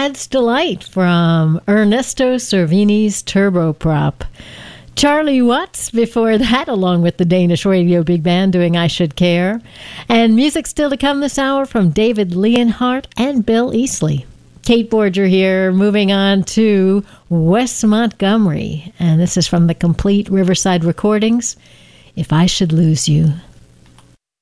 Dad's Delight from Ernesto Cervini's Turboprop. Charlie Watts before that, along with the Danish Radio Big Band doing I Should Care. And music still to come this hour from David Leonhardt and Bill Easley. Kate Borger here, moving on to Wes Montgomery. And this is from the complete Riverside Recordings, If I Should Lose You.